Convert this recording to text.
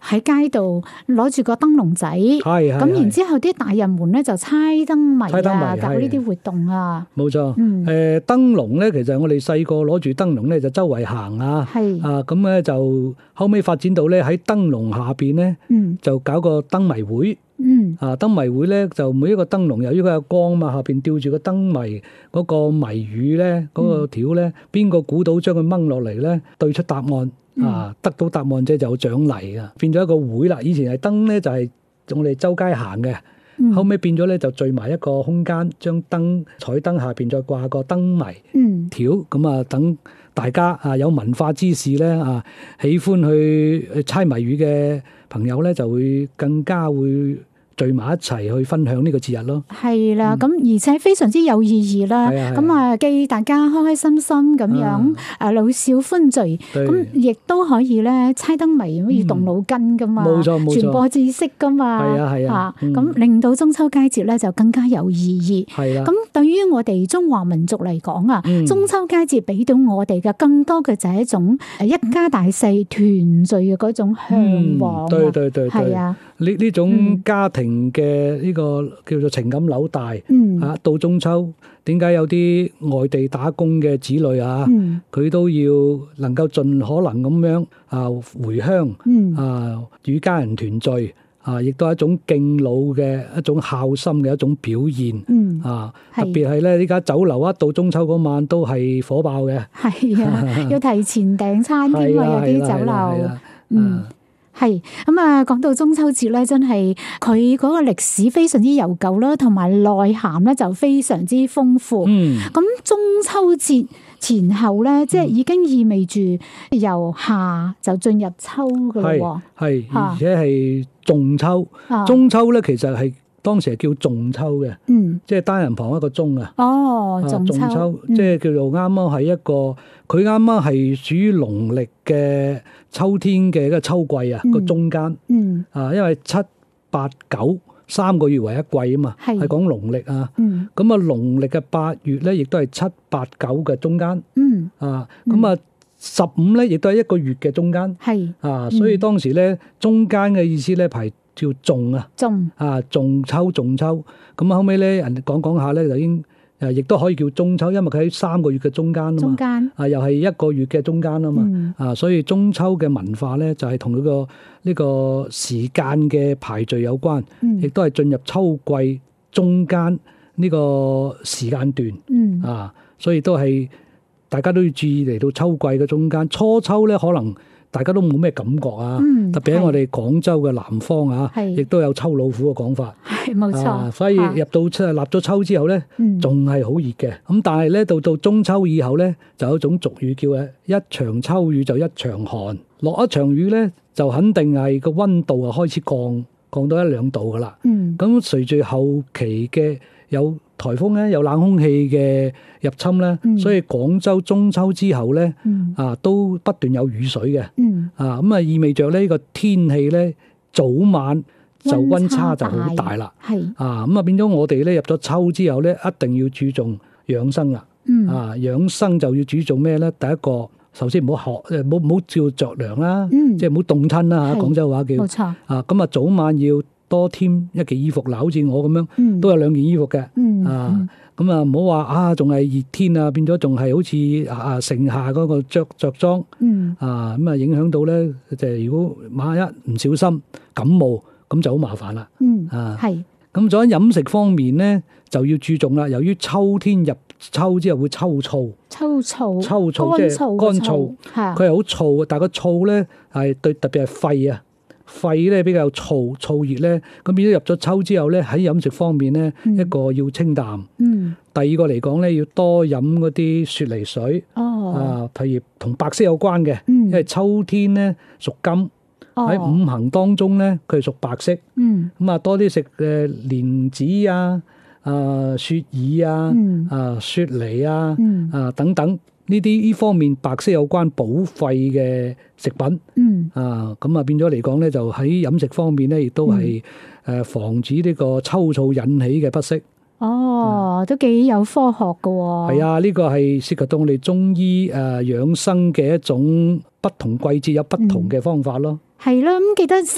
喺街度攞住個燈籠仔，咁然之後啲大人們咧就猜燈謎啊，搞呢啲活動啊。 冇錯，燈籠咧，其實我哋細個攞住燈籠咧就周圍行啊，咁咧就後尾發展到咧喺燈籠下邊咧，就搞個燈謎會。燈謎會咧就每一個燈籠由於佢有光嘛，下邊吊住個燈謎嗰個謎語咧，嗰個條咧，邊個估到將佢掹落嚟咧，對出答案得到答案即係就有獎勵啊，變咗一個會啦。以前係燈咧就係我哋周街行嘅，後尾變咗咧就聚埋一個空間，將彩燈下邊再掛個燈謎條，咁啊等大家有文化之士咧喜歡去猜謎語嘅朋友咧就會更加會聚埋一齊去分享呢個節日咯。係啦，咁而且非常之有意義啦。咁既大家開開心心咁樣老少歡聚，咁亦都可以咧猜燈謎可以動腦筋噶嘛，冇錯，傳播知識噶嘛。咁令到中秋佳節咧就更加有意義。咁對於我哋中華民族嚟講啊，中秋佳節俾到我哋嘅更多嘅就係一種一家大細團聚嘅嗰種向往。對，係啊，呢種家庭嘅呢個叫做情感紐帶，到中秋，點解有啲外地打工嘅子女佢都要能夠盡可能咁樣回鄉，與家人團聚，亦都係一種敬老嘅一種孝心嘅一種表現，特別係咧，依家酒樓一到中秋嗰晚都係火爆嘅，要提前訂餐添啊，有啲酒樓，係咁啊！講到中秋節咧，真係佢嗰個歷史非常之悠久啦，同埋內涵咧就非常之豐富。咁中秋節前後咧，即係已經意味住由夏就進入秋噶啦。係，而且係仲秋。中秋咧，其實係當時係叫仲秋嘅，即係單人旁一個中啊。仲秋，即係叫做啱啱係一個，佢啱啱係屬於農曆嘅秋天嘅一個秋季啊，個中間。因為7、8、9 3個月為一季啊嘛，係講農曆啊。咁啊，農曆嘅8月咧，亦都係7、8、9嘅中間。咁啊15咧，亦都係一個月嘅中間。所以當時咧，中間嘅意思咧排叫仲啊，仲秋，咁後尾咧人講下咧就已經亦都可以叫中秋，因為佢喺3個月嘅中間啊嘛，又係1個月嘅中間啊嘛，所以中秋嘅文化咧就係同佢個呢個時間嘅排序有關，亦都係進入秋季中間呢個時間段，所以都係大家都要注意嚟到秋季嘅中間，初秋咧可能大家都冇咩感覺特別喺我哋廣州嘅南方亦都有秋老虎嘅講法，冇錯。所以入到立咗秋之後咧，仲係好熱嘅。咁但係咧到中秋以後咧，就有一種俗語叫一場秋雨就一場寒，落一場雨咧就肯定係個溫度開始降到1、2度噶啦。咁隨住後期嘅有颱風咧，有冷空氣嘅入侵咧，所以廣州中秋之後咧，都不斷有雨水嘅，咁啊意味着呢個天氣咧早晚就溫差就好大啦，咁啊變咗我哋咧入咗秋之後咧，一定要注重養生啦，養生就要注重咩咧？第一個，首先唔好照着涼啦，即係唔好凍親啦嚇，廣州話叫，冇錯，咁啊早晚要多添一件衣服嗱，好似我咁樣都有2件衣服嘅，咁啊唔好話仲係熱天啊，變咗仲係好似盛夏嗰個着裝，咁啊影響到咧，就係如果萬一唔小心感冒，咁就好麻煩啦。係。咁在飲食方面咧，就要注重啦。由於秋天入秋之後會抽燥，即係乾燥，佢係好燥，但係個燥咧係對特別係肺咧比較燥熱咧，咁變咗入咗秋之後咧，喺飲食方面咧，一個要清淡，第二個嚟講咧要多飲嗰啲雪梨水，譬如同白色有關嘅，因為秋天咧屬金，喺5行當中咧佢係屬白色，咁啊多啲食蓮子雪耳雪梨等等。呢方面白色有關補肺嘅食品，咁啊變咗嚟講咧，就喺飲食方面咧，亦都係防止呢個秋燥引起嘅不適。都幾有科學㗎喎。係啊，呢個係涉及到我哋中醫養生嘅一種不同季節有不同嘅方法咯。係啦，咁記得